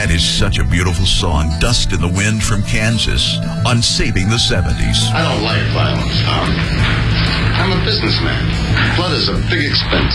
That is such a beautiful song, Dust in the Wind from Kansas, on Saving the 70s. I don't like violence, Tom. I'm a businessman. Blood is a big expense.